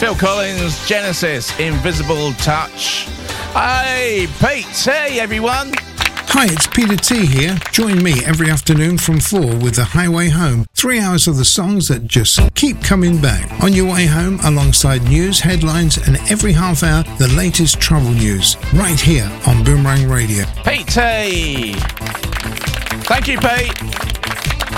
Phil Collins, Genesis, Invisible Touch. Hey, Pete, hey everyone. Hi, it's Peter T here. Join me every afternoon from 4 with The Highway Home. 3 hours of the songs that just keep coming back. On your way home, alongside news, headlines, and every half hour, the latest travel news. Right here on Boomerang Radio. Pete T. Thank you, Pete.